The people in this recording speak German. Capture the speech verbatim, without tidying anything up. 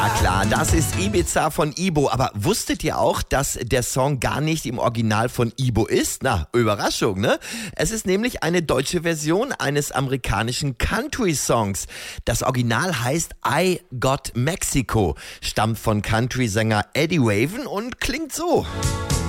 Ah klar, das ist Ibiza von Ibo. Aber wusstet ihr auch, dass der Song gar nicht im Original von Ibo ist? Na, Überraschung, ne? Es ist nämlich eine deutsche Version eines amerikanischen Country-Songs. Das Original heißt I Got Mexico, stammt von Country-Sänger Eddie Raven und klingt so.